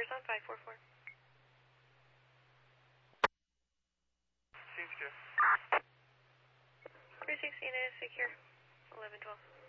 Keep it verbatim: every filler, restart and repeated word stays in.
Bears on five four four. Scene secure. three sixteen is secure. eleven twelve.